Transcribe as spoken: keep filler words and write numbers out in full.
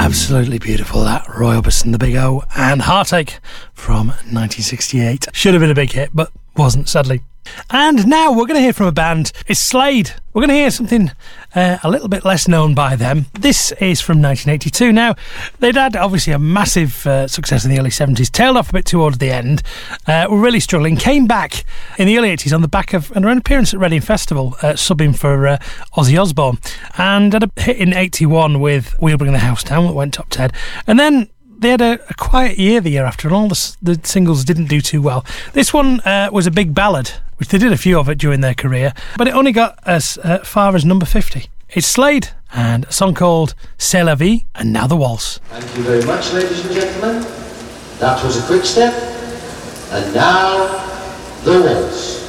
Absolutely beautiful, that. Roy Orbison, The Big O, and Heartache from nineteen sixty-eight. Should have been a big hit, but wasn't, sadly. And now we're going to hear from a band. It's Slade. We're going to hear something uh, a little bit less known by them. This is from nineteen eighty-two. Now, they'd had obviously a massive uh, success in the early seventies, tailed off a bit towards the end, uh, were really struggling, came back in the early eighties on the back of an appearance at Reading Festival, uh, subbing for uh, Ozzy Osbourne, and had a hit in eighty-one with We'll Bring the House Down, that went top ten. And then they had a, a quiet year the year after, and all the, the singles didn't do too well. This one uh, was a big ballad, which they did a few of it during their career, but it only got as uh, far as number fifty. It's Slade, and a song called C'est la vie, and now the waltz. Thank you very much, ladies and gentlemen. That was a quick step, and now the waltz.